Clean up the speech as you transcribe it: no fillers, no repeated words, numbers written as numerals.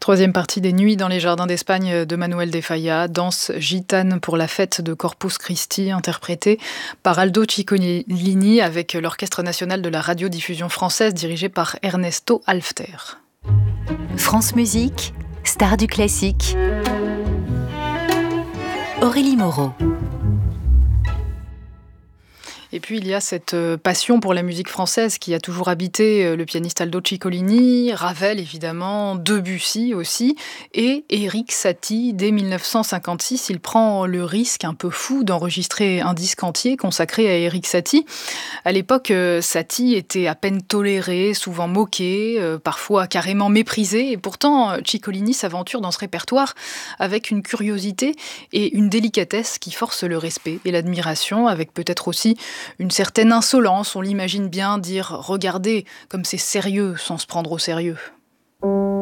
Troisième partie des Nuits dans les jardins d'Espagne de Manuel de Falla, danse gitane pour la fête de Corpus Christi, interprétée par Aldo Ciccolini avec l'Orchestre national de la radiodiffusion française dirigé par Ernesto Halffter. France Musique, star du classique. Aurélie Moreau. Et puis il y a cette passion pour la musique française qui a toujours habité le pianiste Aldo Ciccolini, Ravel évidemment, Debussy aussi, et Erik Satie. Dès 1956, il prend le risque un peu fou d'enregistrer un disque entier consacré à Erik Satie. À l'époque, Satie était à peine toléré, souvent moqué, parfois carrément méprisé, et pourtant Ciccolini s'aventure dans ce répertoire avec une curiosité et une délicatesse qui forcent le respect et l'admiration, avec peut-être aussi une certaine insolence. On l'imagine bien dire « regardez comme c'est sérieux » sans se prendre au sérieux.